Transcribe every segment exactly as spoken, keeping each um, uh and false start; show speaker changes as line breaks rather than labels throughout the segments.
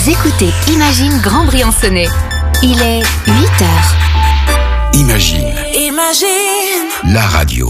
Vous écoutez Imagine Grand Briançonnais. Il est huit heures.
Imagine.
Imagine.
La radio.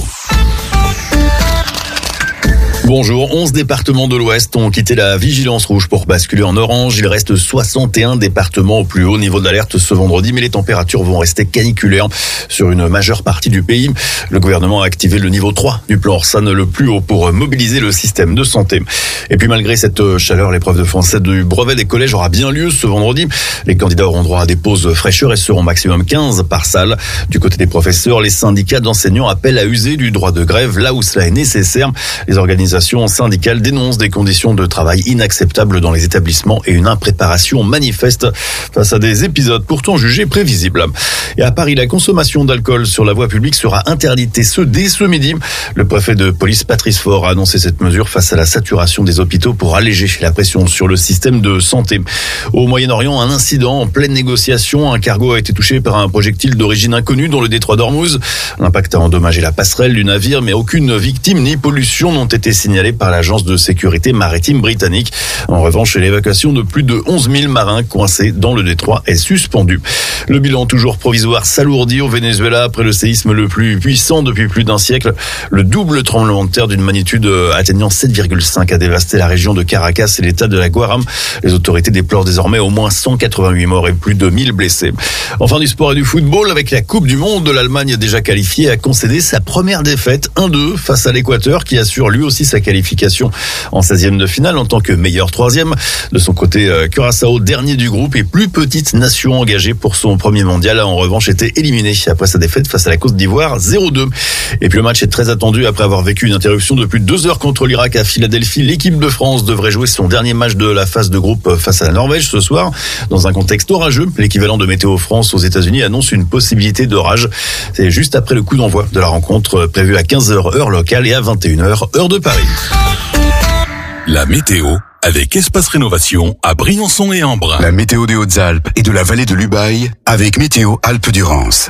Bonjour, onze départements de l'Ouest ont quitté la vigilance rouge pour basculer en orange. Il reste soixante et un départements au plus haut niveau d'alerte ce vendredi, mais les températures vont rester caniculaires sur une majeure partie du pays. Le gouvernement a activé le niveau trois du plan Orsan, le plus haut, pour mobiliser le système de santé. Et puis malgré cette chaleur, l'épreuve de français du brevet des collèges aura bien lieu ce vendredi. Les candidats auront droit à des pauses fraîcheur et seront maximum quinze par salle. Du côté des professeurs, les syndicats d'enseignants appellent à user du droit de grève là où cela est nécessaire. Les organisations syndicales dénoncent des conditions de travail inacceptables dans les établissements et une impréparation manifeste face à des épisodes pourtant jugés prévisibles. Et à Paris, la consommation d'alcool sur la voie publique sera interdite, et ce dès ce midi. Le préfet de police Patrice Faure a annoncé cette mesure face à la saturation des hôpitaux pour alléger la pression sur le système de santé. Au Moyen-Orient, un incident en pleine négociation. Un cargo a été touché par un projectile d'origine inconnue dans le détroit d'Ormuz. L'impact a endommagé la passerelle du navire, mais aucune victime ni pollution n'ont été signalées par l'agence de sécurité maritime britannique. En revanche, l'évacuation de plus de onze mille marins coincés dans le détroit est suspendue. Le bilan toujours provisoire s'alourdit au Venezuela après le séisme le plus puissant depuis plus d'un siècle. Le double tremblement de terre d'une magnitude atteignant sept virgule cinq a dévasté la région de Caracas et l'état de la Guaram. Les autorités déplorent désormais au moins cent quatre-vingt-huit morts et plus de mille blessés. Enfin, du sport et du football, avec la Coupe du Monde, l'Allemagne déjà qualifiée a concédé sa première défaite un deux face à l'Équateur, qui assure lui aussi sa qualification en seizième de finale en tant que meilleur troisième. De son côté, Curaçao, dernier du groupe et plus petite nation engagée pour son premier mondial, a en revanche été éliminé après sa défaite face à la Côte d'Ivoire zéro deux. Et puis le match est très attendu après avoir vécu une interruption de plus de deux heures contre l'Irak à Philadelphie. L'équipe de France devrait jouer son dernier match de la phase de groupe face à la Norvège ce soir. Dans un contexte orageux, l'équivalent de Météo France aux États-Unis annonce une possibilité d'orage. C'est juste après le coup d'envoi de la rencontre prévue à quinze heures heure locale et à vingt et une heures heure de Paris.
La météo avec Espace Rénovation à Briançon et Embrun.
La météo des Hautes-Alpes et de la vallée de l'Ubaye avec Météo Alpes-Durance.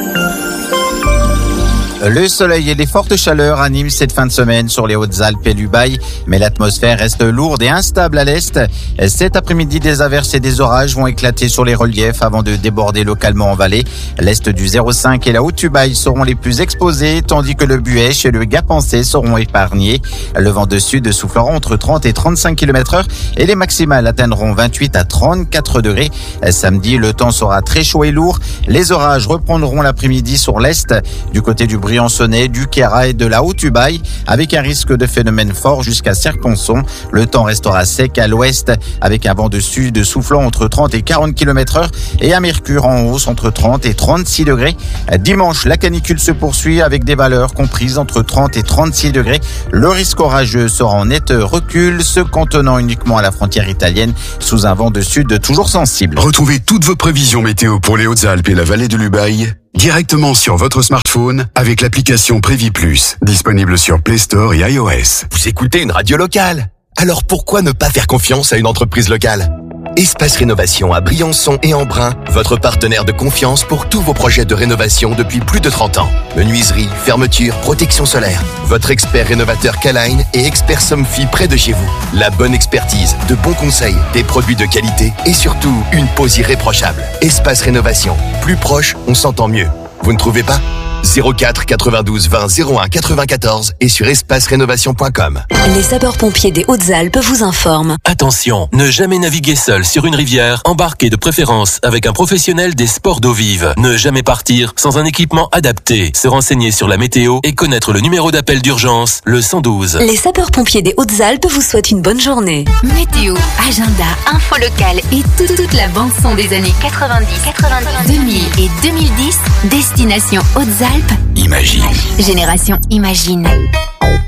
Le soleil et les fortes chaleurs animent cette fin de semaine sur les Hautes-Alpes et l'Ubaye, mais l'atmosphère reste lourde et instable à l'est. Cet après-midi, des averses et des orages vont éclater sur les reliefs avant de déborder localement en vallée. L'est du zéro cinq et la Haute-Ubaye seront les plus exposés, tandis que le Buèche et le Gap-Pensé seront épargnés. Le vent de sud soufflera entre trente et trente-cinq kilomètres heure et les maximales atteindront vingt-huit à trente-quatre degrés. Samedi, le temps sera très chaud et lourd. Les orages reprendront l'après-midi sur l'est, du côté du Briançonnais, du Queyras et de la Haute-Ubaye, avec un risque de phénomène fort jusqu'à Serponçon. Le temps restera sec à l'ouest, avec un vent de sud soufflant entre trente et quarante kilomètres heure et un mercure en hausse entre trente et trente-six degrés. Dimanche, la canicule se poursuit avec des valeurs comprises entre trente et trente-six degrés. Le risque orageux sera en net recul, se cantonnant uniquement à la frontière italienne sous un vent de sud toujours sensible.
Retrouvez toutes vos prévisions météo pour les Hautes-Alpes et la vallée de l'Ubaye directement sur votre smartphone avec l'application Prévis Plus, disponible sur Play Store et iOS.
Vous écoutez une radio locale, alors pourquoi ne pas faire confiance à une entreprise locale ? Espace Rénovation à Briançon et Embrun, votre partenaire de confiance pour tous vos projets de rénovation depuis plus de trente ans. Menuiserie, fermeture, protection solaire. Votre expert rénovateur K-Line et expert Somfy près de chez vous. La bonne expertise, de bons conseils, des produits de qualité et surtout une pose irréprochable. Espace Rénovation, plus proche, on s'entend mieux. Vous ne trouvez pas ? zéro quatre quatre-vingt-douze vingt zéro un quatre-vingt-quatorze et sur espace rénovation point com.
Les sapeurs-pompiers des Hautes-Alpes vous informent.
Attention, ne jamais naviguer seul sur une rivière, embarquez de préférence avec un professionnel des sports d'eau vive. Ne jamais partir sans un équipement adapté. Se renseigner sur la météo et connaître le numéro d'appel d'urgence, le cent douze.
Les sapeurs-pompiers des Hautes-Alpes vous souhaitent une bonne journée.
Météo, agenda, info locale et toute, toute la bande-son des années quatre-vingt-dix, quatre-vingt-dix, deux mille et deux mille dix. Destination Hautes-Alpes.
Imagine.
Génération Imagine.